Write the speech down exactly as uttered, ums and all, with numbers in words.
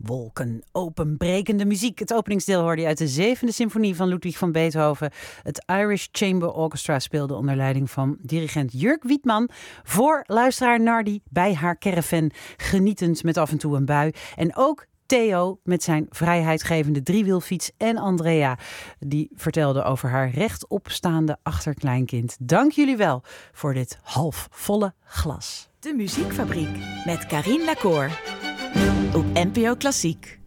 Wolken, openbrekende muziek. Het openingsdeel hoorde je uit de zevende symfonie van Ludwig van Beethoven. Het Irish Chamber Orchestra speelde onder leiding van dirigent Jurk Wiedmann voor luisteraar Nardi bij haar caravan, genietend met af en toe een bui. En ook Theo met zijn vrijheidsgevende driewielfiets en Andrea, die vertelde over haar rechtopstaande achterkleinkind. Dank jullie wel voor dit halfvolle glas. De Muziekfabriek met Carien Lacour op N P O Klassiek.